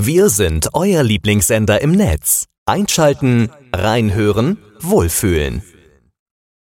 Wir sind euer Lieblingssender im Netz. Einschalten, reinhören, wohlfühlen.